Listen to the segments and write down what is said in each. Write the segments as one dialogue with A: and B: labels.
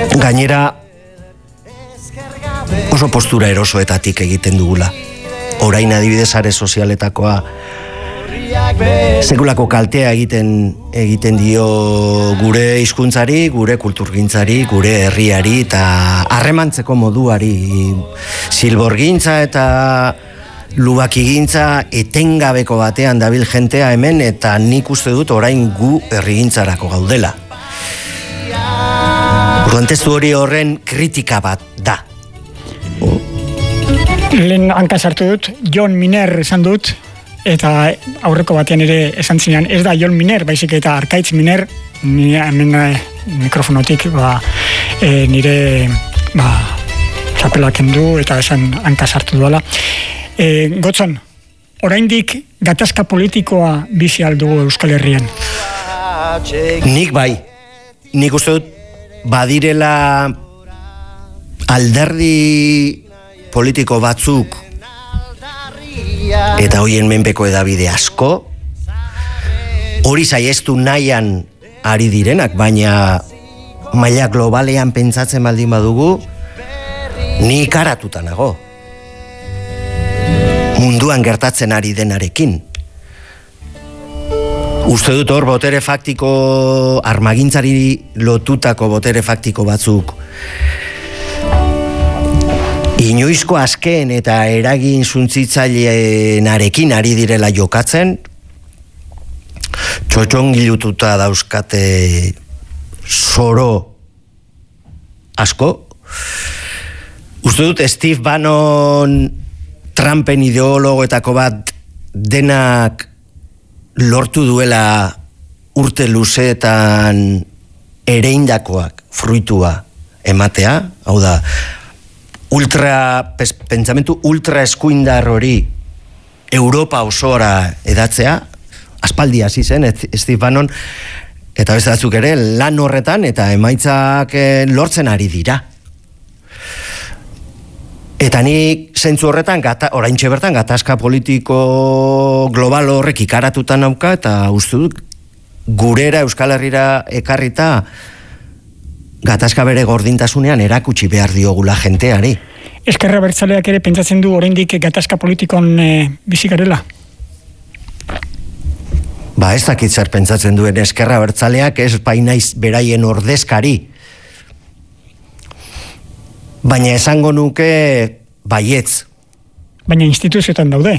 A: Gainera, oso postura erosoetatik egiten dugula. Orain adibidez sare sozialetakoa sekulako kaltea egiten dio gure hizkuntzari, gure kulturgintzari, gure herriari eta harremantzeko moduari. Zilborgintza eta lubakigintza etengabeko batean dabil jentea hemen eta nik uste dut orain gu herrigintzarako gaudela. Kontestu hori horren kritika bat da.
B: Lehen hanka sartu dut, Jon Miner esan dut, eta aurreko batean ere esan zinean, ez da Jon Miner, baizik eta Arkaitz Miner, hemen mikrofonotik nire txapela kendu eta esan hanka sartu duela. Gotzon, oraindik gatazka politikoa bizi aldugu Euskal Herrian?
A: Nik bai, nik uste dut badirela alderdi politiko batzuk eta hoien menpeko edabide asko hori saiestu nahian ari direnak, baina maila globalean pentsatzen baldin badugu ni ikaratuta nago munduan gertatzen ari denarekin. Uste dut hor botere faktiko, armagintzari lotutako botere faktiko batzuk inoizko azken eta eragin suntzitzaileenarekin ari direla jokatzen, txotxongilututa dauzkate zoro asko. Uste dut Steve Bannon Trumpen ideologoetako bat denak lortu duela urte luzeetan ereindakoak fruitua ematea, hau da, pentsamentu ultra eskuindar hori Europa osora edatzea, aspaldi hasi zen Steve Bannon eta beste batzuk ere lan horretan eta emaitzak lortzen ari dira. Eta nik zentzu horretan, oraintxe bertan, gatazka politiko global horrek ikaratuta nauka, eta uste dut, gurera Euskal Herrira ekarrita, gatazka bere gordintasunean erakutsi behar diogula jenteari.
B: Ezkerra Abertzaleak ere pentsatzen du oraindik gatazka politikon bizi garela?
A: Ez dakit zer pentsatzen duen Ezkerra Abertzaleak, ez bainaiz beraien ordezkari. Baina esango nuke baietz.
B: Baina instituzioetan daude.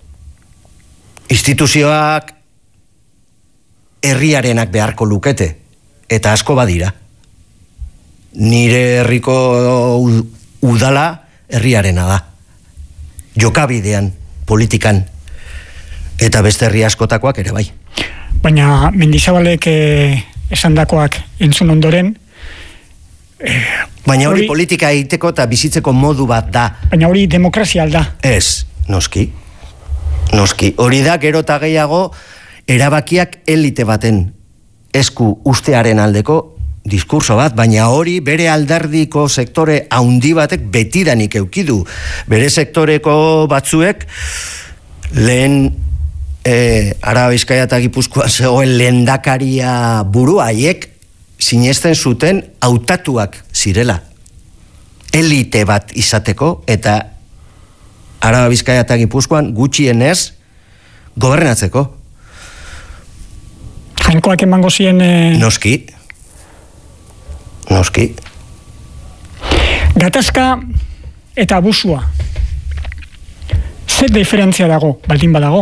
A: Instituzioak herriarenak beharko lukete, eta asko badira. Nire herriko udala herriarena da. Jokabidean, politikan, eta beste herri askotakoak ere bai.
B: Baina Mendizabalek esandakoak entzun ondoren,
A: baina hori politika egiteko eta bizitzeko modu bat da.
B: Baina hori demokrazia alda.
A: Ez, noski. Hori da gero eta gehiago erabakiak elite baten esku ustearen aldeko diskurso bat, baina hori bere alderdiko sektore haundi batek betidanik eukidu. Bere sektoreko batzuek lehen Araba, Bizkaia eta Gipuzkoan zegoen lehendakaria buru haiek sinesten zuten hautatuak zirela. Elite bat izateko eta Araba, Bizkaia eta Gipuzkoan gutxienez gobernatzeko.
B: Jainkoak emango zien...
A: Noski.
B: Gatazka eta abusua. Zer diferentzia dago, baldin badago?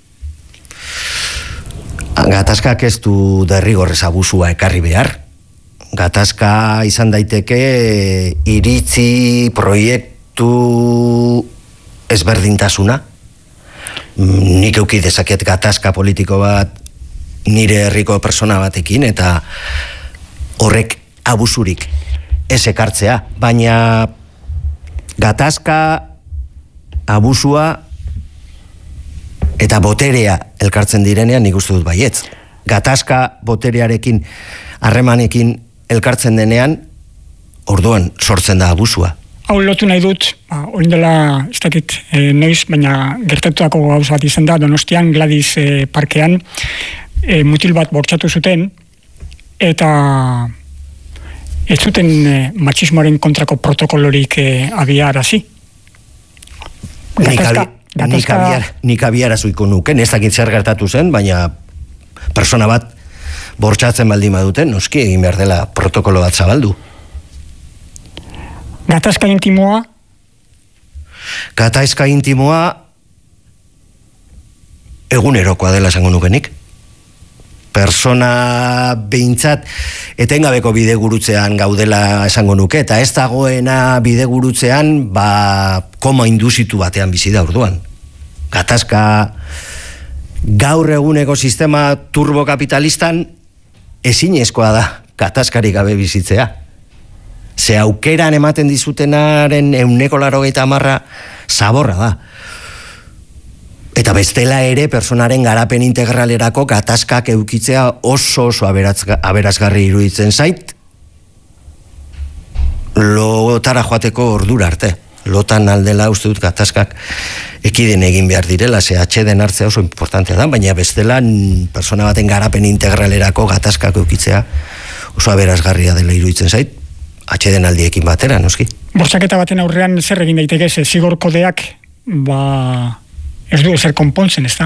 A: Gatazkak ez du derrigorrez abusua ekarri behar. Gatazka izan daiteke iritzi proiektu ezberdintasuna. Nik euki dezaket gatazka politiko bat nire herriko persona batekin eta horrek abusurik ez ekartzea. Baina gatazka, abusua eta boterea elkartzen direnean nik uste dut baietz. Gatazka boterearekin, harremanekin elkartzen denean, orduan sortzen da abusua.
B: Hau lotu nahi dut, orain dela, ez dakit noiz, baina gertatutako gauza bat izan da, Donostian, Gladys parkean, mutil bat bortxatu zuten, eta Ez zuten matxismoaren kontrako protokolorik abiarazi?
A: Nik abiarazuiko nuken, ez dakit zer gertatu zen, baina persona bat bortxatzen baldin baduten, noski egin behar dela protokolo bat zabaldu.
B: Gatazka intimoa?
A: Gatazka intimoa egunerokoa dela esango nukenik. Persona behintzat etengabeko bidegurutzean gaudela esango nuke, eta ez dagoena bidegurutzean koma induzitu batean bizi da orduan. Gatazka gaur eguneko sistema turbokapitalistan ezinezkoa da gatazkarik gabe bizitzea. Ze aukeran ematen dizutenaren 80% zaborra da. Eta bestela ere personaren garapen integralerako gatazkak eukitzea oso aberazgarri iruditzen zait, lotara joateko ordura arte. Lotan aldela uste dut gatazkak ekiden egin behar direla, ze atxeden hartzea oso importantea da, baina bestela persona baten garapen integralerako gatazkak eukitzea oso aberazgarria dela iruditzen zait, atxeden aldiekin batera, noski.
B: Bortxaketa baten aurrean zer egin daiteke, zigor kodeak, ez du ezer konpontzen, ez da?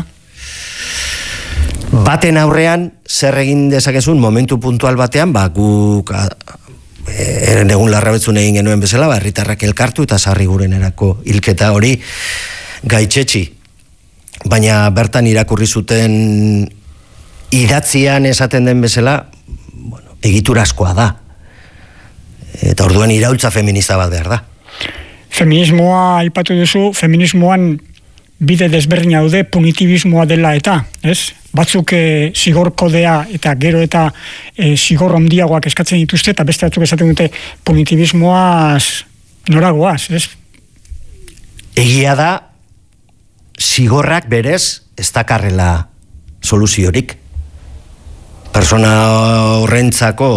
A: Baten aurrean, zer egin dezakezun momentu puntual batean, guk egun larrabetzun egin genuen bezala, herritarrak elkartu eta sarri gurenerako hilketa hori gaitzetsi. Baina bertan irakurri zuten idatzian esaten den bezala, egiturazkoa da. Eta orduan iraultza feminista bat behar da.
B: Feminismoa aipatu duzu, feminismoan bide desberdina daude, punitibismoa dela eta, ez? Batzuk zigor kodea eta gero eta zigor handiagoak eskatzen dituzte, eta beste batzuk esaten dute punitibismoaz noragoaz, ez?
A: Egia da, zigorrak berez ez dakarrela soluziorik. Persona horrentzako,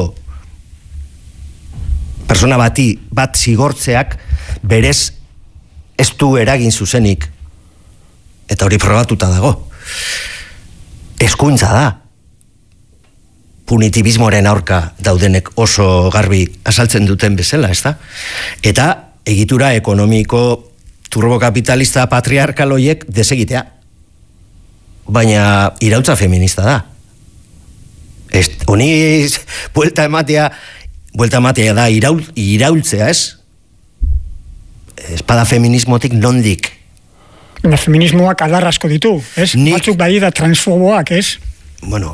A: persona bat zigortzeak berez ez du eragin zuzenik. Eta hori probatuta dago. Eskuintza da. Punitibismoaren aurka daudenek oso garbi azaltzen duten bezala, ez da? Eta egitura ekonomiko turbokapitalista patriarkaloiek desegitea. Baina iraultza feminista da. Honi buelta ematea da iraultzea, ez? Espada feminismotik nondik.
B: Feminismoak adar asko ditu, ez? Batzuk bai da transfoboak, ez?
A: Bueno,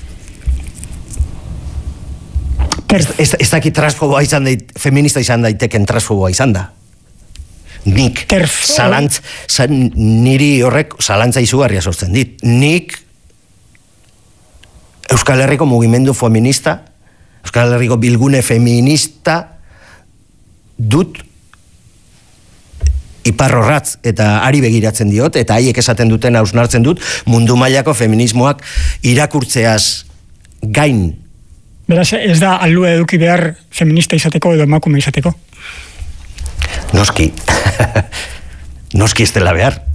A: ez dakit transfoboa izan feminista izan daiteken transfoboa izan da. Nik niri horrek zalantza izugarria sortzen dit. Nik Euskal Herriko mugimendu feminista, Euskal Herriko bilgune feminista dut iparrorratz, eta ari begiratzen diot, eta haiek esaten duten hausnartzen dut, mundu mailako feminismoak irakurtzeaz gain.
B: Beraz, ez da alue eduki behar feminista izateko edo emakume izateko?
A: Noski. Noski ez dela behar.